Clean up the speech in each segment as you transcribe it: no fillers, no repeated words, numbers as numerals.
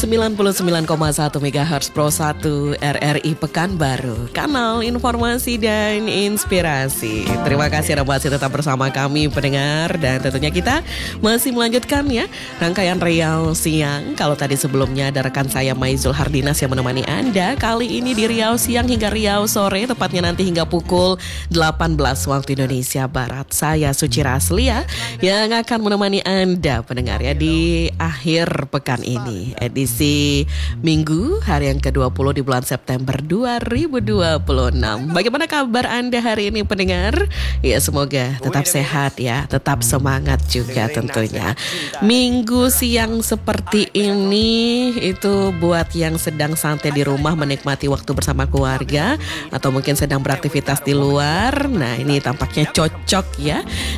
99,1 MHz Pro 1 RRI Pekanbaru, kanal informasi dan inspirasi. Terima kasih Anda masih tetap bersama kami pendengar, dan tentunya kita masih melanjutkan ya rangkaian Riau Siang. Kalau tadi sebelumnya ada rekan saya Maizul Hardinas yang menemani Anda, kali ini di Riau Siang hingga Riau Sore, tepatnya nanti hingga pukul 18 waktu Indonesia Barat. Saya Suci Raslia yang akan menemani Anda pendengar ya di akhir pekan ini, edisi Minggu hari yang ke-20 di bulan September 2026. Bagaimana kabar Anda hari ini pendengar? Ya semoga tetap sehat ya, tetap semangat juga tentunya. Minggu siang seperti ini itu buat yang sedang santai di rumah menikmati waktu bersama keluarga atau mungkin sedang beraktivitas di luar. Nah ini tampaknya cocok ya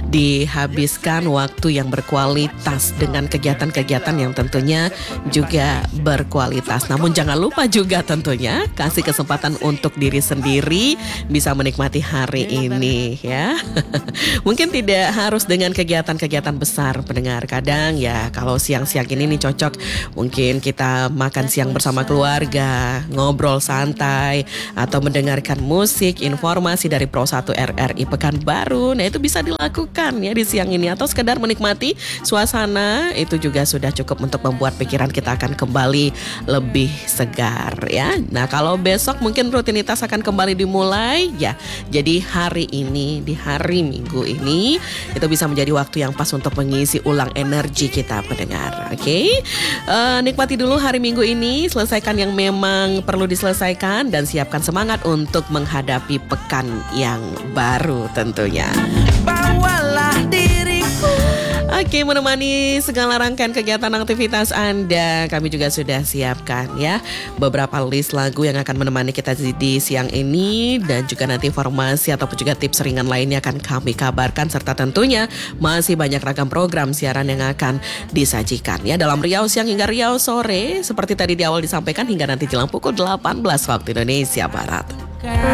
dihabiskan waktu yang berkualitas dengan kegiatan-kegiatan yang tentunya juga berkualitas. Namun jangan lupa juga tentunya kasih kesempatan untuk diri sendiri bisa menikmati hari ini ya. Mungkin tidak harus dengan kegiatan-kegiatan besar pendengar. Kadang ya kalau siang-siang ini nih cocok mungkin kita makan siang bersama keluarga, ngobrol santai atau mendengarkan musik, informasi dari Pro 1 RRI Pekanbaru. Nah itu bisa dilakukan ya di siang ini, atau sekedar menikmati suasana itu juga sudah cukup untuk membuat pikiran kita akan kembali lebih segar ya. Nah kalau besok mungkin rutinitas akan kembali dimulai ya. Jadi hari ini, di hari Minggu ini itu bisa menjadi waktu yang pas untuk mengisi ulang energi kita pendengar. Oke? Nikmati dulu hari Minggu ini, selesaikan yang memang perlu diselesaikan dan siapkan semangat untuk menghadapi pekan yang baru tentunya. Bawalah diriku. Oke, menemani segala rangkaian kegiatan aktivitas Anda, kami juga sudah siapkan ya beberapa list lagu yang akan menemani kita di siang ini, dan juga nanti informasi ataupun juga tips ringan lainnya akan kami kabarkan, serta tentunya masih banyak ragam program siaran yang akan disajikan ya dalam Riau Siang hingga Riau Sore, seperti tadi di awal disampaikan hingga nanti jelang pukul 18 waktu Indonesia Barat.